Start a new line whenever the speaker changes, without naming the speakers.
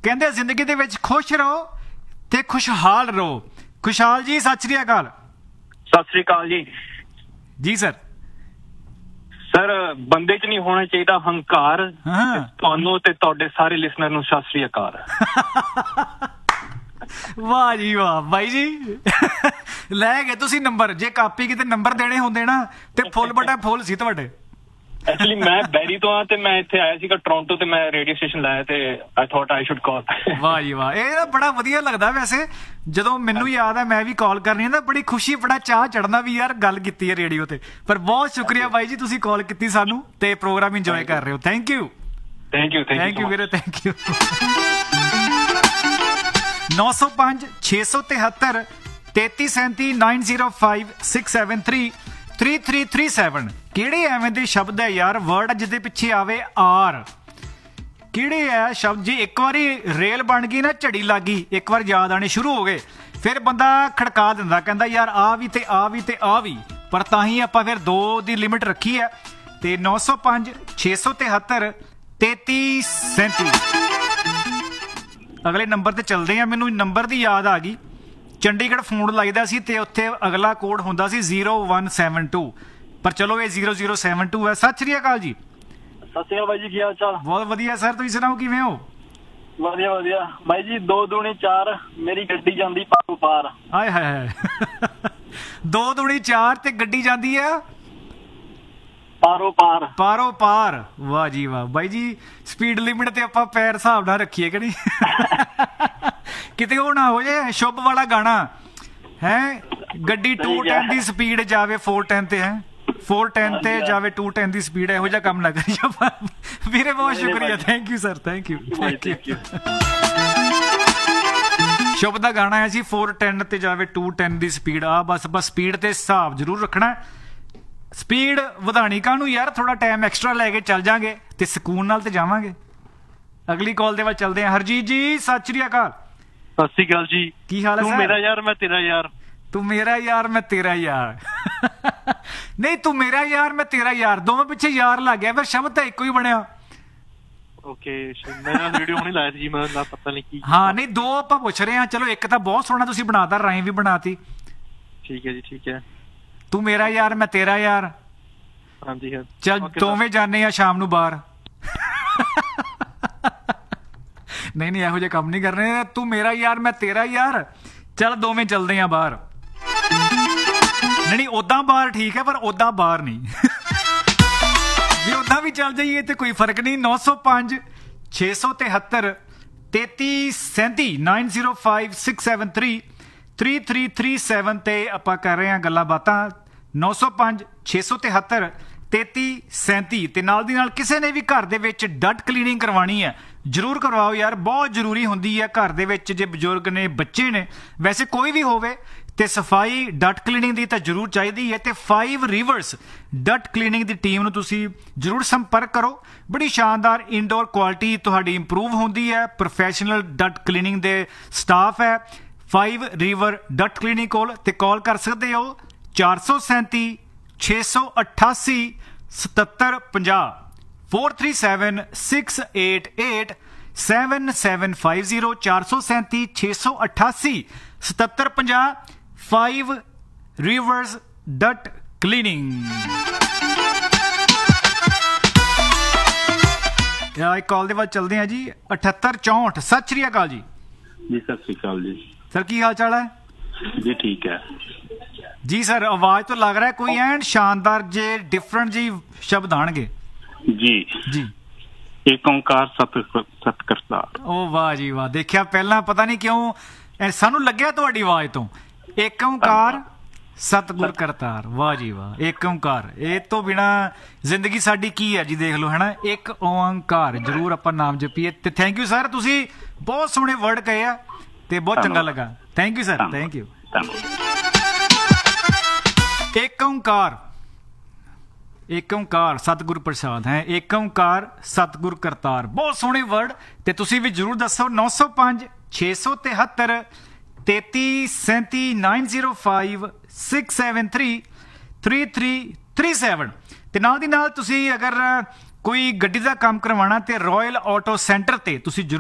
ਕਹਿੰਦੇ ਜ਼ਿੰਦਗੀ ਦੇ ਵਿੱਚ ਖੁਸ਼ ਰਹੋ ਤੇ ਖੁਸ਼ਹਾਲ ਰਹੋ। ਖੁਸ਼ਹਾਲ ਜੀ ਸਤਿ ਸ੍ਰੀ ਅਕਾਲ।
ਸਤਿ ਸ੍ਰੀ ਅਕਾਲ ਜੀ।
ਜੀ ਸਰ।
ਸਰ ਬੰਦੇ 'ਚ ਨਹੀਂ ਹੋਣਾ ਚਾਹੀਦਾ ਹੰਕਾਰ। ਤੁਹਾਨੂੰ ਤੇ ਤੁਹਾਡੇ ਸਾਰੇ ਲਿਸਨਰ ਨੂੰ ਸਤਿ ਸ੍ਰੀ ਅਕਾਲ।
ਵਾਹ ਜੀ ਵਾਹ ਬਾਈ ਜੀ, ਲੈ ਗਏ ਤੁਸੀਂ ਨੰਬਰ। ਜੇ ਕਾਪੀ ਕਿਤੇ ਨੰਬਰ ਦੇਣੇ ਹੁੰਦੇ ਨਾ ਤੇ ਫੁੱਲ ਬਟਾ ਫੁੱਲ ਸੀ ਤੁਹਾਡੇ।
ਐਕਚੁਅਲੀ ਮੈਂ ਬੈਰੀ ਤੋਂ ਆ ਤੇ ਮੈਂ ਇੱਥੇ ਆਇਆ ਸੀਗਾ ਟੋਰਾਂਟੋ ਤੇ ਮੈਂ ਰੇਡੀਓ ਸਟੇਸ਼ਨ ਲਾਇਆ ਤੇ ਆਈ ਥੌਟ ਆਈ ਸ਼ੁਡ ਕਾਲ।
ਵਾਹ ਜੀ ਵਾਹ, ਇਹ ਤਾਂ ਬੜਾ ਵਧੀਆ ਲੱਗਦਾ। ਵੈਸੇ ਜਦੋਂ ਮੈਨੂੰ ਯਾਦ ਹੈ ਮੈਂ ਵੀ ਕਾਲ ਕਰਨੀ ਹੈ ਨਾ, ਬੜੀ ਖੁਸ਼ੀ ਬੜਾ ਚਾਹ ਚੜ੍ਹਨਾ ਵੀ ਯਾਰ ਗੱਲ ਕੀਤੀ ਹੈ ਰੇਡੀਓ ਤੇ। ਪਰ ਬਹੁਤ ਸ਼ੁਕਰੀਆ ਬਾਈ ਜੀ, ਤੁਸੀਂ ਕਾਲ ਕੀਤੀ ਸਾਨੂੰ ਤੇ ਪ੍ਰੋਗਰਾਮ ਇੰਜੋਏ ਕਰ ਰਹੇ ਹੋ। ਥੈਂਕ ਯੂ ਵੀਰੇ, ਥੈਂਕ ਯੂ। 905 673 3337 905 673 3337। ਕਿਹੜੇ ਐਵੇਂ ਦੇ ਸ਼ਬਦ ਹੈ ਯਾਰ, ਵਰਡ ਜਿਹਦੇ ਪਿੱਛੇ ਆਵੇ ਆਰ? ਕਿਹੜੇ ਹੈ ਸ਼ਬਦ? ਜੇ ਇੱਕ ਵਾਰੀ ਰੇਲ ਬਣ ਗਈ ਨਾ, ਝੜੀ ਲੱਗ ਗਈ, ਇੱਕ ਵਾਰ ਯਾਦ ਆਣੇ ਸ਼ੁਰੂ ਹੋ ਗਏ, ਫਿਰ ਬੰਦਾ ਖੜਕਾ ਦਿੰਦਾ, ਕਹਿੰਦਾ ਯਾਰ ਆ ਵੀ ਤੇ ਆ ਵੀ ਤੇ ਆ ਵੀ। ਪਰ ਤਾਂ ਹੀ ਆਪਾਂ ਫਿਰ 2 ਦੀ ਲਿਮਿਟ ਰੱਖੀ ਹੈ। ਤੇ 905 673 3337 ਅਗਲੇ ਨੰਬਰ ਤੇ ਚੱਲਦੇ ਆ। ਮੈਨੂੰ ਨੰਬਰ ਦੀ ਯਾਦ ਆ ਗਈ, ਚੰਡੀਗੜ੍ਹ ਫੋਨ ਲਾਈਦਾ ਸੀ ਤੇ ਉੱਥੇ ਅਗਲਾ ਕੋਡ ਹੁੰਦਾ ਸੀ 0172, ਪਰ ਚਲੋ ਇਹ 0072 ਹੈ। ਸਤਿ ਸ੍ਰੀ ਅਕਾਲ ਜੀ।
ਸਤਿ ਸ੍ਰੀ ਅਕਾਲ ਬਾਈ ਜੀ, ਕੀ ਹਾਲ ਚਾਲ?
ਬਹੁਤ ਵਧੀਆ ਸਰ, ਤੁਸੀਂ ਸੁਣਾਓ ਕਿਵੇਂ ਹੋ?
ਵਧੀਆ ਵਧੀਆ ਬਾਈ ਜੀ। 2 ਦੂਣੀ 4 ਮੇਰੀ ਗੱਡੀ ਜਾਂਦੀ ਪਾਰੋਂ ਪਾਰ।
ਆਏ ਹਾਏ 2 ਦੂਣੀ 4 ਤੇ ਗੱਡੀ ਜਾਂਦੀ ਆ ਪਾਰੋ ਪਾਰ। ਵਾਹ ਜੀ ਵਾਹ ਬਾਈ ਜੀ, ਸਪੀਡ ਲਿਮਿਟ ਤੇ ਆਪਾਂ ਪੈਰ ਹਿਸਾਬ ਨਾਲ ਰੱਖੀਏ ਕਿ ਨਹੀਂ? ਕਿਤੇ ਉਹ ਨਾ ਹੋ ਜਾਏ ਸ਼ੁਭ ਵਾਲਾ ਗਾਣਾ ਹੈ, ਗੱਡੀ 210 ਦੀ ਸਪੀਡ ਜਾਵੇ 410 ਤੇ, ਹੈ 410 ਤੇ ਜਾਵੇ 210 ਦੀ ਸਪੀਡ। ਇਹੋ ਜਿਹਾ ਕੰਮ ਨਾ ਕਰੀ ਵੀਰੇ। ਬਹੁਤ ਸ਼ੁਕਰੀਆ, thank you sir, thank you. ਸ਼ੁਭ ਦਾ ਗਾਣਾ ਹੈ ਜੀ 410 ਤੇ ਜਾਵੇ 210 ਦੀ ਸਪੀਡ। ਆ ਬਸ ਸਪੀਡ ਤੇ ਹਿਸਾਬ ਜ਼ਰੂਰ ਰੱਖਣਾ। ਸਪੀਡ ਵਧਾਣੀ ਕਾਹਨੂੰ ਯਾਰ, ਥੋੜਾ ਟਾਈਮ ਐਕਸਟਰਾ ਲੈ ਕੇ ਚੱਲ ਜਾਾਂਗੇ ਤੇ ਸਕੂਨ ਨਾਲ ਤੇ ਜਾਵਾਂਗੇ। ਅਗਲੀ ਕਾਲ ਦੇ ਵੱਲ ਚੱਲਦੇ ਹਾਂ। ਹਰਜੀਤ ਜੀ ਸਤਿ ਸ੍ਰੀ ਅਕਾਲ।
ਸਤਿ ਸ੍ਰੀ ਅਕਾਲ ਜੀ।
ਕੀ ਹਾਲ ਹੈ?
ਤੂੰ ਮੇਰਾ ਯਾਰ ਮੈਂ ਤੇਰਾ ਯਾਰ।
ਤੂੰ ਮੇਰਾ ਯਾਰ ਮੈਂ ਤੇਰਾ ਯਾਰ। ਨਹੀਂ, ਤੂੰ ਮੇਰਾ ਯਾਰ ਮੈਂ ਤੇਰਾ ਯਾਰ, ਦੋਵਾਂ ਪਿੱਛੇ ਯਾਰ ਲੱਗ ਗਿਆ, ਫਿਰ ਸ਼ਬਦ ਤਾਂ ਇੱਕੋ ਹੀ ਬਣਿਆ।
ਓਕੇ, ਮੈਂ ਵੀਡੀਓ ਹੁਣੇ ਲਾਇਆ ਸੀ, ਮੈਂ ਪਤਾ ਨਹੀਂ ਕੀ।
ਹਾਂ ਨਹੀਂ, 2 ਆਪਾਂ ਪੁੱਛ ਰਹੇ ਹਾਂ। ਚਲੋ ਇੱਕ ਤਾਂ ਬਹੁਤ ਸੋਹਣਾ ਤੁਸੀਂ ਬਣਾਤਾ, ਰਾਈਮ ਵੀ ਬਣਾਤੀ।
ਠੀਕ ਹੈ ਜੀ, ਠੀਕ ਹੈ।
ਤੂੰ ਮੇਰਾ ਯਾਰ ਮੈਂ ਤੇਰਾ ਯਾਰ।
ਹਾਂਜੀ ਹਾਂ,
ਚੱਲ ਦੋਵੇਂ ਜਾਣੇ ਆ ਸ਼ਾਮ ਨੂੰ ਬਾਹਰ। ਨਹੀਂ ਇਹੋ ਜਿਹੇ ਕੰਮ ਨਹੀਂ ਕਰਨੇ। ਤੂੰ ਮੇਰਾ ਯਾਰ ਮੈਂ ਤੇਰਾ ਯਾਰ, ਚੱਲ ਦੋਵੇਂ ਚੱਲਦੇ ਆ ਬਾਹਰ। ਨਹੀਂ ਓਦਾਂ ਬਾਹਰ ਠੀਕ ਹੈ, ਪਰ ਓਦਾਂ ਬਾਹਰ ਨਹੀਂ। ਜੇ ਓਦਾਂ ਵੀ ਚੱਲ ਜਾਈਏ ਤੇ ਕੋਈ ਫਰਕ ਨਹੀਂ। 905 673 3337 905 673 3337 ਤੇ ਆਪਾਂ ਕਰ ਰਹੇ ਹਾਂ ਗੱਲਾਂ ਬਾਤਾਂ। 905 673 3337 ਤੇ ਨਾਲ ਦੀ ਨਾਲ ਕਿਸੇ ਨੇ ਵੀ ਘਰ ਦੇ ਵਿੱਚ ਡਟ ਕਲੀਨਿੰਗ ਕਰਵਾਉਣੀ ਹੈ, ਜ਼ਰੂਰ ਕਰਵਾਓ ਯਾਰ, ਬਹੁਤ ਜ਼ਰੂਰੀ ਹੁੰਦੀ ਹੈ ਘਰ ਦੇ ਵਿੱਚ। ਜੇ ਬਜ਼ੁਰਗ ਨੇ, ਬੱਚੇ ਨੇ, ਵੈਸੇ ਕੋਈ ਵੀ ਹੋਵੇ ਤੇ ਸਫਾਈ ਡਟ ਕਲੀਨਿੰਗ ਦੀ ਤਾਂ ਜ਼ਰੂਰ ਚਾਹੀਦੀ ਹੈ। ਤੇ 5 ਰਿਵਰਸ ਡਟ ਕਲੀਨਿੰਗ ਦੀ ਟੀਮ ਨੂੰ ਤੁਸੀਂ ਜ਼ਰੂਰ ਸੰਪਰਕ ਕਰੋ। ਬੜੀ ਸ਼ਾਨਦਾਰ ਇਨਡੋਰ ਕੁਆਲਿਟੀ ਤੁਹਾਡੀ ਇੰਪਰੂਵ ਹੁੰਦੀ ਹੈ। ਪ੍ਰੋਫੈਸ਼ਨਲ ਡਟ ਕਲੀਨਿੰਗ ਦੇ ਸਟਾਫ ਹੈ 5 ਰਿਵਰ ਡਟ ਕਲੀਨਿੰਗ ਕੋਲ, ਤੇ ਕਾਲ ਕਰ ਸਕਦੇ ਹੋ 437 688 7750 437 688 7750 437 688 7750 5 rivers dot cleaning। ਇੱਕ ਕਾਲ ਦੇ ਬਾਅਦ ਚੱਲਦੇ ਹਾਂ ਜੀ 7864। ਸਤਿ ਸ੍ਰੀ ਅਕਾਲ ਜੀ।
ਜੀ ਸਤਿ ਸ੍ਰੀ ਅਕਾਲ ਜੀ।
ਸਰ ਕੀ ਹਾਲ ਚਾਲ ਹੈ?
ਜੀ ਠੀਕ ਹੈ
ਜੀ। ਸਰ ਆਵਾਜ਼ ਤੋਂ ਲੱਗ ਰਿਹਾ ਕੋਈ ਐਨ ਸ਼ਾਨਦਾਰ ਜੇ ਡਿਫਰੈਂਟ ਜੀ ਸ਼ਬਦ ਆਣਗੇ। ਜੀ ਜੀ।
ਏਕ ਓਂਕਾਰ ਸਤ ਕਰਤਾਰ।
ਉਹ ਵਾਹ ਜੀ ਵਾਹ, ਦੇਖਿਆ ਪਹਿਲਾਂ ਪਤਾ ਨਹੀਂ ਕਿਉਂ ਸਾਨੂੰ ਲੱਗਿਆ ਤੁਹਾਡੀ ਆਵਾਜ਼ ਤੋਂ। ਏਕ ਓਂਕਾਰ ਸਤਿਗੁਰ ਕਰਤਾਰ। ਵਾਹ ਜੀ ਵਾਹ, ਏਕ ਓਂਕਾਰ, ਇਹ ਤੋਂ ਬਿਨਾ ਜ਼ਿੰਦਗੀ ਸਾਡੀ ਕੀ ਹੈ ਜੀ? ਦੇਖ ਲਓ, ਹੈ ਨਾ। ਇੱਕ ਓਂਕਾਰ ਜ਼ਰੂਰ ਆਪਾਂ ਨਾਮ ਜਪੀਏ। ਤੇ ਥੈਂਕ ਯੂ ਸਰ, ਤੁਸੀਂ ਬਹੁਤ ਸੋਹਣੇ ਵਰਡ ਕਹੇ ਆ ਤੇ ਬਹੁਤ ਚੰਗਾ ਲੱਗਾ। Thank you sir, thank you. ਏਕ ਓਂਕਾਰ, ਏਕ ਓਂਕਾਰ ਸਤਿਗੁਰ ਪ੍ਰਸਾਦ ਹੈ। ਏਕ ਓਂਕਾਰ ਸਤਿਗੁਰ ਕਰਤਾਰ, ਬਹੁਤ ਸੋਹਣੇ ਵਰਡ। ਤੇ ਤੁਸੀਂ ਵੀ ਜ਼ਰੂਰ ਦੱਸੋ 905 673 3337 905 673 3337। ਤੇ ਨਾਲ ਦੀ ਨਾਲ ਤੁਸੀਂ ਅਗਰ ਕੋਈ ਗੱਡੀ ਦਾ ਕੰਮ ਕਰਵਾਉਣਾ ਤੇ ਰਾਇਲ ਆਟੋ ਸੈਂਟਰ ਤੇ ਤੁਸੀਂ